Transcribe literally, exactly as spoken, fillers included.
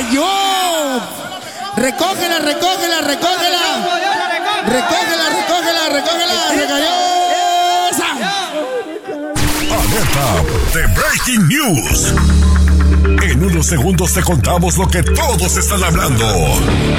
cayó! ¡Recógela, recógela, recógela! ¡Recógela, recógela, recógela! ¡Recayó! ¡Esa! Alerta de Breaking News. En unos segundos te contamos lo que todos están hablando.